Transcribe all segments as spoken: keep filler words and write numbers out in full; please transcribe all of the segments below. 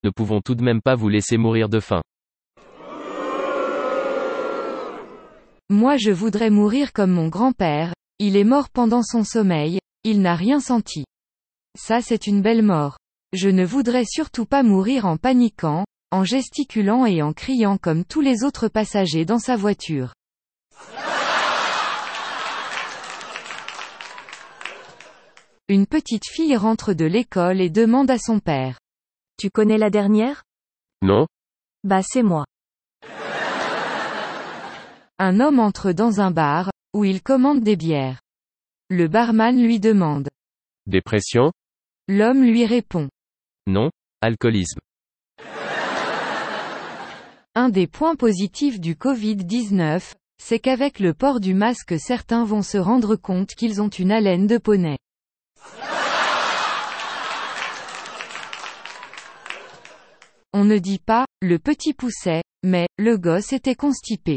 ne pouvons tout de même pas vous laisser mourir de faim. Moi je voudrais mourir comme mon grand-père, il est mort pendant son sommeil, il n'a rien senti. Ça c'est une belle mort. Je ne voudrais surtout pas mourir en paniquant, en gesticulant et en criant comme tous les autres passagers dans sa voiture. Une petite fille rentre de l'école et demande à son père. Tu connais la dernière? Non? Bah c'est moi. Un homme entre dans un bar, où il commande des bières. Le barman lui demande. Dépression? L'homme lui répond. Non, alcoolisme. Un des points positifs du covid dix-neuf, c'est qu'avec le port du masque certains vont se rendre compte qu'ils ont une haleine de poney. On ne dit pas, le petit poussait, mais, le gosse était constipé.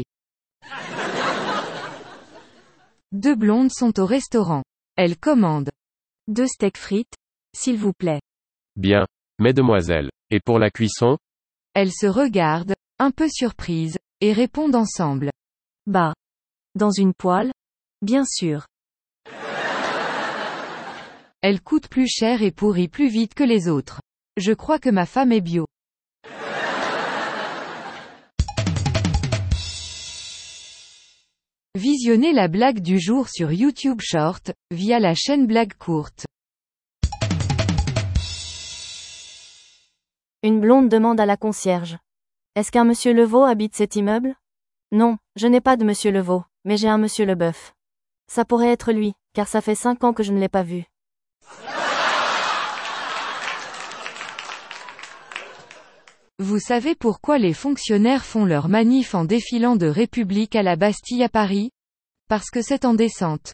Deux blondes sont au restaurant. Elles commandent. Deux steaks frites, s'il vous plaît. Bien. Mesdemoiselles. Et pour la cuisson? Elles se regardent, un peu surprises, et répondent ensemble. Bah. Dans une poêle? Bien sûr. Elle coûte plus cher et pourrit plus vite que les autres. Je crois que ma femme est bio. Visionnez la blague du jour sur YouTube Short, via la chaîne Blague Courte. Une blonde demande à la concierge. Est-ce qu'un monsieur Levaux habite cet immeuble? Non, je n'ai pas de monsieur Levaux, mais j'ai un monsieur Leboeuf. Ça pourrait être lui, car ça fait cinq ans que je ne l'ai pas vu. Vous savez pourquoi les fonctionnaires font leur manif en défilant de République à la Bastille à Paris? Parce que c'est en descente.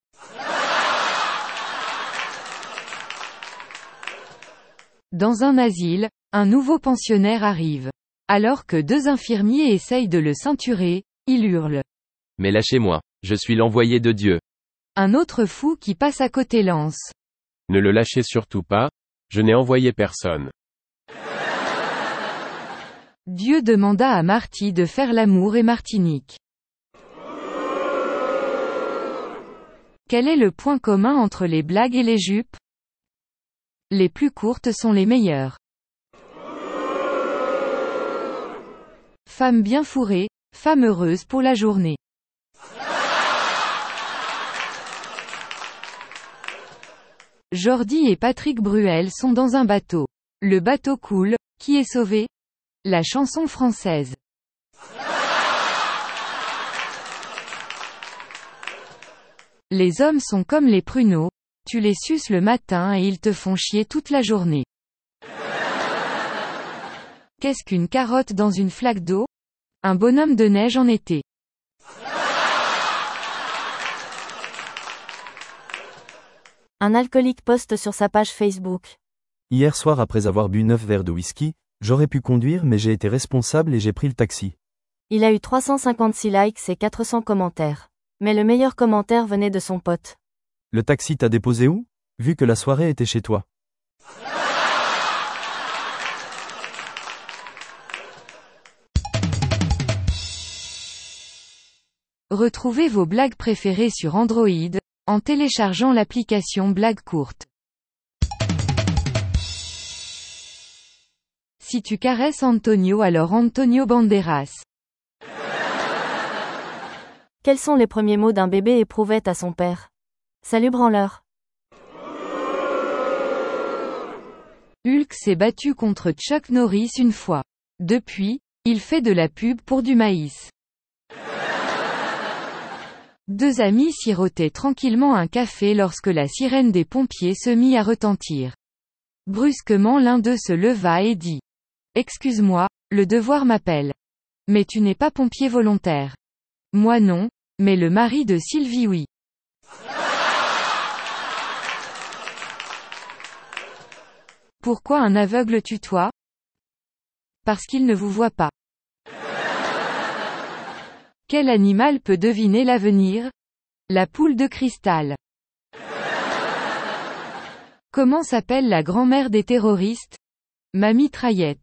Dans un asile, un nouveau pensionnaire arrive. Alors que deux infirmiers essayent de le ceinturer, il hurle. Mais lâchez-moi, je suis l'envoyé de Dieu. Un autre fou qui passe à côté lance. Ne le lâchez surtout pas, je n'ai envoyé personne. Dieu demanda à Marty de faire l'amour et Martinique. Quel est le point commun entre les blagues et les jupes? Les plus courtes sont les meilleures. Femme bien fourrée, femme heureuse pour la journée. Jordi et Patrick Bruel sont dans un bateau. Le bateau coule, qui est sauvé? La chanson française. Les hommes sont comme les pruneaux, tu les suces le matin et ils te font chier toute la journée. Qu'est-ce qu'une carotte dans une flaque d'eau? Un bonhomme de neige en été. Un alcoolique poste sur sa page Facebook. Hier soir après avoir bu neuf verres de whisky, j'aurais pu conduire mais j'ai été responsable et j'ai pris le taxi. Il a eu trois cent cinquante-six likes et quatre cents commentaires. Mais le meilleur commentaire venait de son pote. Le taxi t'a déposé où? Vu que la soirée était chez toi. Retrouvez vos blagues préférées sur Android, en téléchargeant l'application Blague Courte. Si tu caresses Antonio alors Antonio Banderas. Quels sont les premiers mots d'un bébé éprouvette à son père? Salut branleur. Hulk s'est battu contre Chuck Norris une fois. Depuis, il fait de la pub pour du maïs. Deux amis sirotaient tranquillement un café lorsque la sirène des pompiers se mit à retentir. Brusquement l'un d'eux se leva et dit. Excuse-moi, le devoir m'appelle. Mais tu n'es pas pompier volontaire. Moi non, mais le mari de Sylvie oui. Pourquoi un aveugle tutoie? Parce qu'il ne vous voit pas. Quel animal peut deviner l'avenir? La poule de cristal. Comment s'appelle la grand-mère des terroristes? Ma mitraillette.